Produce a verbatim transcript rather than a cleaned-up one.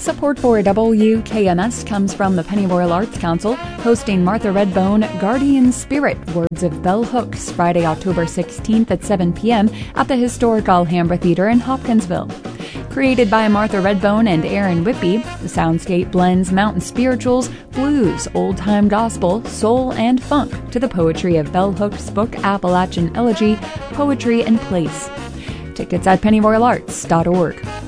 Support for W K M S comes from the Pennyroyal Arts Council, hosting Martha Redbone, Guardian Spirit, Words of Bell Hooks, Friday, October sixteenth at seven p.m. at the historic Alhambra Theatre in Hopkinsville. Created by Martha Redbone and Aaron Whitby, the soundscape blends mountain spirituals, blues, old-time gospel, soul, and funk to the poetry of Bell Hooks' book Appalachian Elegy, Poetry and Place. Tickets at pennyroyal arts dot org.